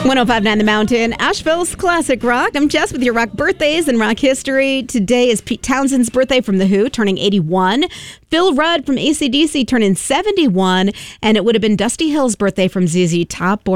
105.9 The Mountain, Asheville's classic rock. I'm Jess with your rock birthdays and rock history. Today is Pete Townshend's birthday from The Who, turning 81. Phil Rudd from AC/DC turning 71. And it would have been Dusty Hill's birthday from ZZ Top, born